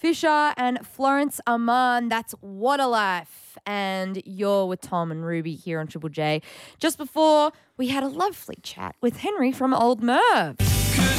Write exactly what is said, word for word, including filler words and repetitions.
Fisher and Florence Aman. That's What a Life. And you're with Tom and Ruby here on Triple J. Just before, we had a lovely chat with Henry from Old Merv.